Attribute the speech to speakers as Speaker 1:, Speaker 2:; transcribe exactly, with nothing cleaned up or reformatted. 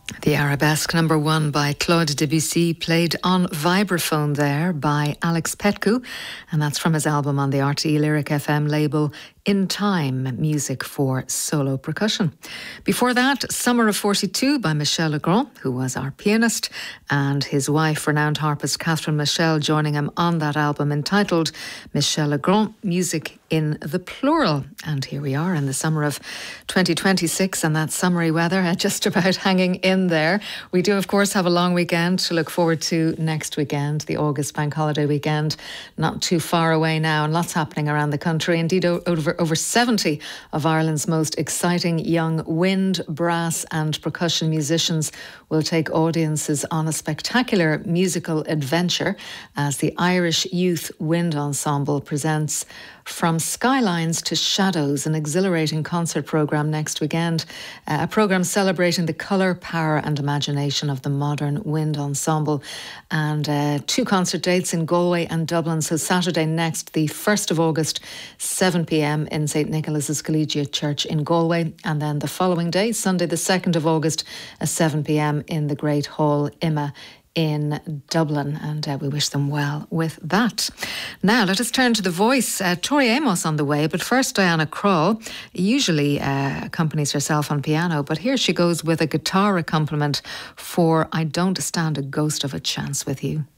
Speaker 1: The Arabesque number one by Claude Debussy, played on vibraphone there by Alex Petcu, and that's from his album on the R T E Lyric F M label, In Time, music for solo percussion. Before that, Summer of forty-two by Michel Legrand, who was our pianist, and his wife, renowned harpist Catherine Michel, joining him on that album entitled Michel Legrand, Music in the Plural. And here we are in the summer of twenty twenty-six, and that summery weather uh, just about hanging in there. We do, of course, have a long weekend to look forward to next weekend, the August bank holiday weekend, not too far away now, and lots happening around the country. Indeed, over Over seventy of Ireland's most exciting young wind, brass and percussion musicians will take audiences on a spectacular musical adventure as the Irish Youth Wind Ensemble presents From Skylines to Shadows, an exhilarating concert programme next weekend. Uh, a programme celebrating the colour, power and imagination of the modern wind ensemble. And uh, two concert dates in Galway and Dublin. So Saturday next, the first of August, seven p.m. in St Nicholas's Collegiate Church in Galway. And then the following day, Sunday the second of August, at seven p.m. in the Great Hall, Imma, in Dublin, and uh, we wish them well with that. Now let us turn to The Voice. uh, Tori Amos on the way, but first Diana Krall usually uh, accompanies herself on piano, but here she goes with a guitar accompaniment for I Don't Stand a Ghost of a Chance with You.